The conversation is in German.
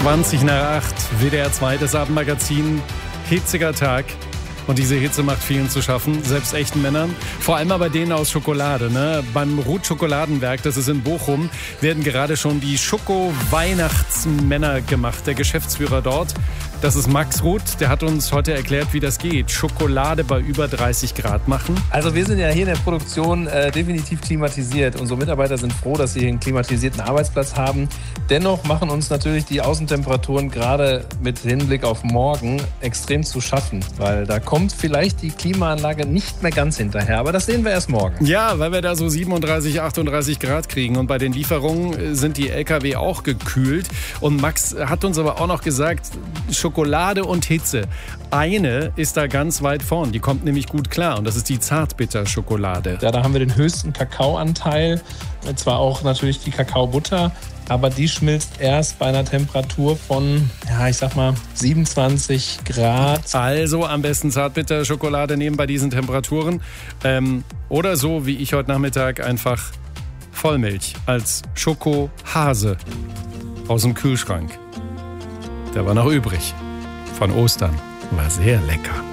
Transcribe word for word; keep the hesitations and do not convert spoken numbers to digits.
zwanzig nach acht, W D R zwei, das Abendmagazin. Hitziger Tag. Und diese Hitze macht vielen zu schaffen, selbst echten Männern. Vor allem aber denen aus Schokolade. Ne? Beim Ruth Schokoladenwerk, das ist in Bochum, werden gerade schon die Schoko-Weihnachtsmänner gemacht. Der Geschäftsführer dort, das ist Max Ruth, der hat uns heute erklärt, wie das geht. Schokolade bei über dreißig Grad machen. Also wir sind ja hier in der Produktion äh, definitiv klimatisiert. Unsere Mitarbeiter sind froh, dass sie hier einen klimatisierten Arbeitsplatz haben. Dennoch machen uns natürlich die Außentemperaturen gerade mit Hinblick auf morgen extrem zu schaffen, weil da kommt vielleicht die Klimaanlage nicht mehr ganz hinterher. Aber das sehen wir erst morgen. Ja, weil wir da so siebenunddreißig, achtunddreißig Grad kriegen. Und bei den Lieferungen sind die L K W auch gekühlt. Und Max hat uns aber auch noch gesagt, Schokolade und Hitze. Eine ist da ganz weit vorn. Die kommt nämlich gut klar. Und das ist die Zartbitterschokolade. Ja, da haben wir den höchsten Kakaoanteil. Zwar auch natürlich die Kakaobutter. Aber die schmilzt erst bei einer Temperatur von, ja, ich sag mal, siebenundzwanzig Grad. Also am besten Zartbitterschokolade nehmen bei diesen Temperaturen. Ähm, oder so wie ich heute Nachmittag einfach Vollmilch als Schokohase aus dem Kühlschrank. Der war noch übrig. Von Ostern. War sehr lecker.